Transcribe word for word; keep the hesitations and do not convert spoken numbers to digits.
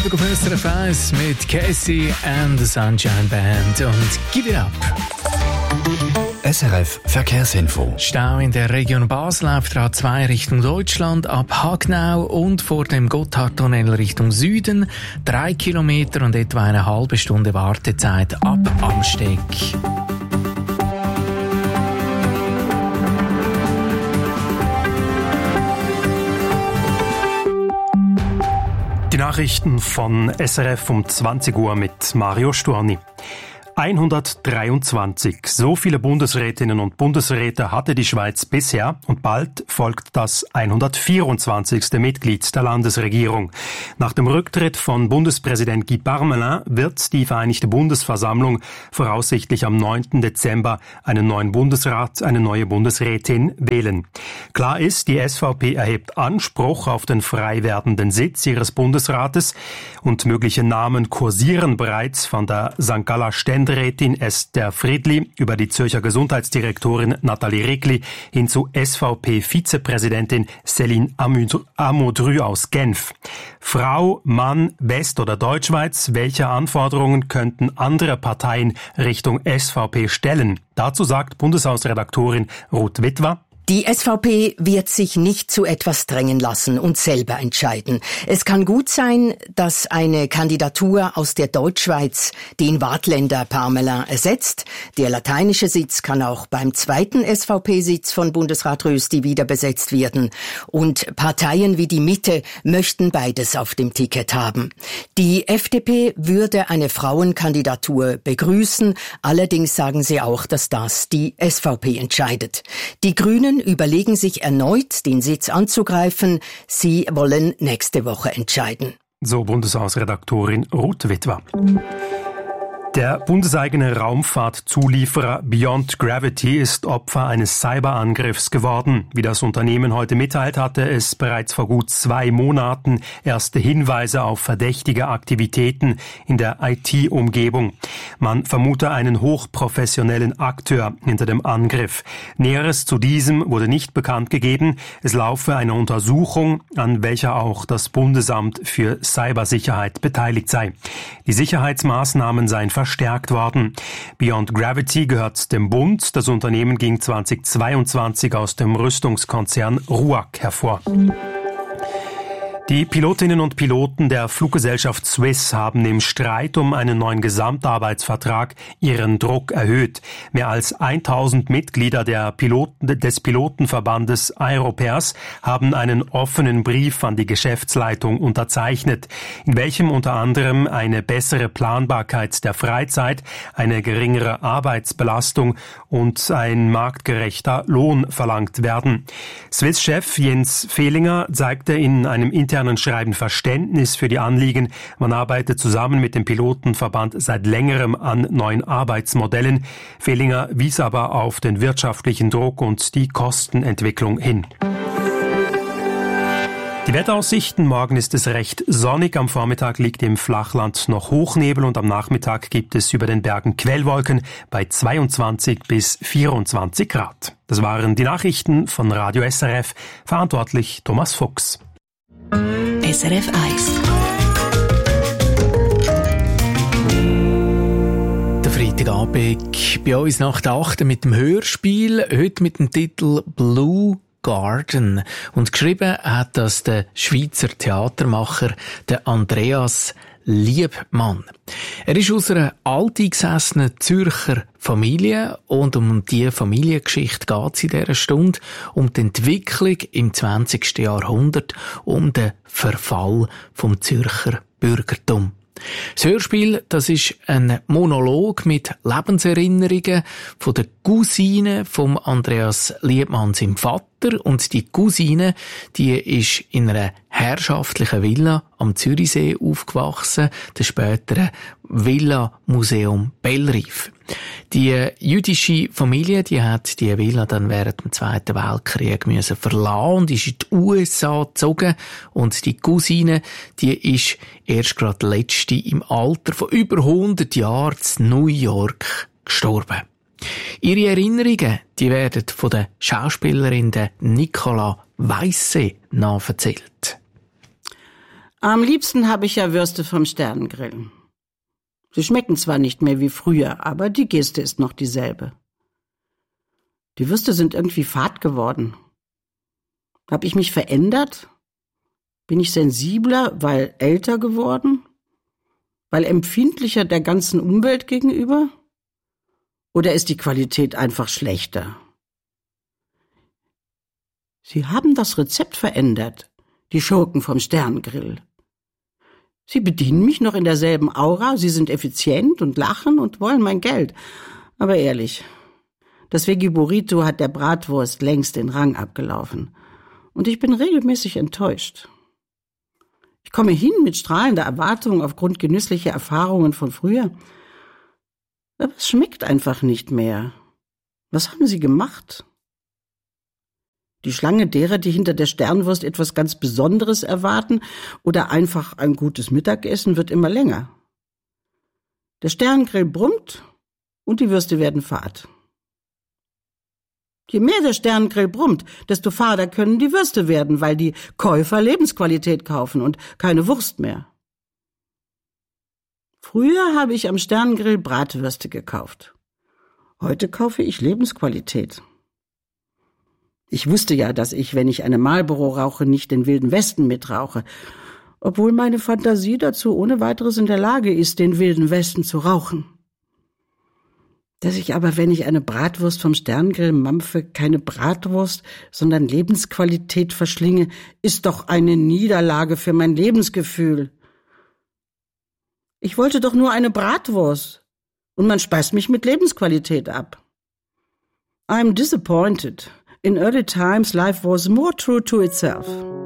Abend auf S R F eins mit Casey and the Sunshine Band und Give It Up. S R F Verkehrsinfo. Stau in der Region Basel auf der A zwei Richtung Deutschland ab Hagnau und vor dem Gotthardtunnel Richtung Süden. Drei Kilometer und etwa eine halbe Stunde Wartezeit ab Amsteg. Die Nachrichten von S R F um zwanzig Uhr mit Mario Storni. hundertdreiundzwanzig. So viele Bundesrätinnen und Bundesräte hatte die Schweiz bisher und bald folgt das hundertvierundzwanzigste Mitglied der Landesregierung. Nach dem Rücktritt von Bundespräsident Guy Parmelin wird die Vereinigte Bundesversammlung voraussichtlich am neunten Dezember einen neuen Bundesrat, eine neue Bundesrätin wählen. Klar ist, die S V P erhebt Anspruch auf den frei werdenden Sitz ihres Bundesrates und mögliche Namen kursieren bereits von der Sankt Galler Ständerätin Esther Friedli über die Zürcher Gesundheitsdirektorin Nathalie Rickli hin zu S V P-Vizepräsidentin Céline Amodru aus Genf. Frau, Mann, West- oder Deutschschweiz, welche Anforderungen könnten andere Parteien Richtung S V P stellen? Dazu sagt Bundeshausredaktorin Ruth Witwer: Die S V P wird sich nicht zu etwas drängen lassen und selber entscheiden. Es kann gut sein, dass eine Kandidatur aus der Deutschschweiz den Waadtländer Parmelin ersetzt. Der lateinische Sitz kann auch beim zweiten S V P-Sitz von Bundesrat Rösti wieder besetzt werden. Und Parteien wie die Mitte möchten beides auf dem Ticket haben. Die F D P würde eine Frauenkandidatur begrüßen. Allerdings sagen sie auch, dass das die S V P entscheidet. Die Grünen überlegen sich erneut, den Sitz anzugreifen. Sie wollen nächste Woche entscheiden. So Bundeshausredaktorin Ruth Witwer. Der bundeseigene Raumfahrtzulieferer Beyond Gravity ist Opfer eines Cyberangriffs geworden. Wie das Unternehmen heute mitteilt, hatte es bereits vor gut zwei Monaten erste Hinweise auf verdächtige Aktivitäten in der I T-Umgebung. Man vermute einen hochprofessionellen Akteur hinter dem Angriff. Näheres zu diesem wurde nicht bekannt gegeben. Es laufe eine Untersuchung, an welcher auch das Bundesamt für Cybersicherheit beteiligt sei. Die Sicherheitsmaßnahmen seien verstärkt worden. Beyond Gravity gehört dem Bund. Das Unternehmen ging zweitausendzweiundzwanzig aus dem Rüstungskonzern R U A C hervor. Die Pilotinnen und Piloten der Fluggesellschaft Swiss haben im Streit um einen neuen Gesamtarbeitsvertrag ihren Druck erhöht. Mehr als tausend Mitglieder der Piloten, des Pilotenverbandes Aeropairs haben einen offenen Brief an die Geschäftsleitung unterzeichnet, in welchem unter anderem eine bessere Planbarkeit der Freizeit, eine geringere Arbeitsbelastung und ein marktgerechter Lohn verlangt werden. Swiss-Chef Jens Fehlinger zeigte in einem internen Schreiben Verständnis für die Anliegen. Man arbeitet zusammen mit dem Pilotenverband seit längerem an neuen Arbeitsmodellen. Fehlinger wies aber auf den wirtschaftlichen Druck und die Kostenentwicklung hin. Die Wetteraussichten: Morgen ist es recht sonnig, am Vormittag liegt im Flachland noch Hochnebel und am Nachmittag gibt es über den Bergen Quellwolken bei zweiundzwanzig bis vierundzwanzig Grad. Das waren die Nachrichten von Radio S R F, verantwortlich Thomas Fuchs. S R F eins. Der Freitagabend bei uns nach der achten mit dem Hörspiel, heute mit dem Titel Blue Garden. Und geschrieben hat das der Schweizer Theatermacher, der Andreas Liebmann. Er ist aus einer alteingesessenen Zürcher Familie und um die Familiengeschichte geht es in dieser Stunde, um die Entwicklung im zwanzigsten Jahrhundert, um den Verfall vom Zürcher Bürgertum. Das Hörspiel, das ist ein Monolog mit Lebenserinnerungen von der Cousine von Andreas Liebmann, seinem Vater. Und die Cousine, die ist in einer herrschaftlichen Villa am Zürichsee aufgewachsen, der späteren Villa Museum Bellrive. Die jüdische Familie, die hat die Villa dann während dem Zweiten Weltkrieg müssen verlassen und ist in die U S A gezogen. Und die Cousine, die ist erst gerade letzte im Alter von über hundert Jahren in New York gestorben. Ihre Erinnerungen, die werden von der Schauspielerin Nicola Weisse nacherzählt. Am liebsten habe ich ja Würste vom Sternengrill. Sie schmecken zwar nicht mehr wie früher, aber die Geste ist noch dieselbe. Die Würste sind irgendwie fad geworden. Habe ich mich verändert? Bin ich sensibler, weil älter geworden? Weil empfindlicher der ganzen Umwelt gegenüber? Oder ist die Qualität einfach schlechter? Sie haben das Rezept verändert, die Schurken vom Sternengrill. Sie bedienen mich noch in derselben Aura, sie sind effizient und lachen und wollen mein Geld. Aber ehrlich, das Veggie Burrito hat der Bratwurst längst den Rang abgelaufen. Und ich bin regelmäßig enttäuscht. Ich komme hin mit strahlender Erwartung aufgrund genüsslicher Erfahrungen von früher. Aber es schmeckt einfach nicht mehr. Was haben Sie gemacht? Die Schlange derer, die hinter der Sternwurst etwas ganz Besonderes erwarten oder einfach ein gutes Mittagessen, wird immer länger. Der Sternengrill brummt und die Würste werden fad. Je mehr der Sternengrill brummt, desto fader können die Würste werden, weil die Käufer Lebensqualität kaufen und keine Wurst mehr. Früher habe ich am Sternengrill Bratwürste gekauft. Heute kaufe ich Lebensqualität. Ich wusste ja, dass ich, wenn ich eine Marlboro rauche, nicht den Wilden Westen mitrauche, obwohl meine Fantasie dazu ohne weiteres in der Lage ist, den Wilden Westen zu rauchen. Dass ich aber, wenn ich eine Bratwurst vom Sternengrill mampfe, keine Bratwurst, sondern Lebensqualität verschlinge, ist doch eine Niederlage für mein Lebensgefühl. Ich wollte doch nur eine Bratwurst und man speist mich mit Lebensqualität ab. I'm disappointed. In early times life was more true to itself.